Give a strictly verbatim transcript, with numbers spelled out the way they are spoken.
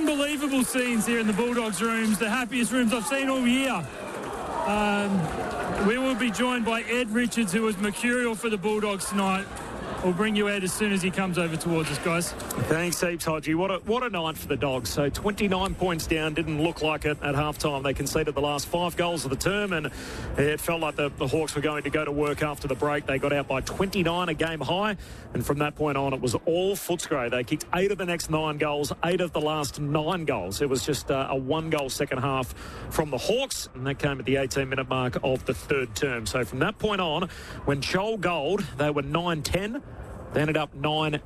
unbelievable scenes here in the Bulldogs rooms, the happiest rooms I've seen all year. Um, we will be joined by Ed Richards, who was mercurial for the Bulldogs tonight. We'll bring you Ed as soon as he comes over towards us, guys. Thanks heaps, Hodgie. What a, what a night for the Dogs. So twenty-nine points down, didn't look like it at halftime. They conceded the last five goals of the term, and it felt like the, the Hawks were going to go to work after the break. They got out by twenty-nine, a game high, and from that point on, it was all Footscray. They kicked eight of the next nine goals, eight of the last nine goals. It was just uh, a one-goal second half from the Hawks, and that came at the eighteen-minute mark of the third term. So from that point on, when Joel Gold, they were nine ten. They ended up nine